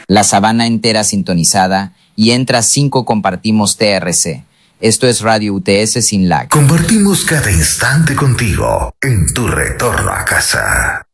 la sabana entera sintonizada y entra 5 compartimos TRC. Esto es Radio UTS sin lag. Compartimos cada instante contigo en tu retorno a casa.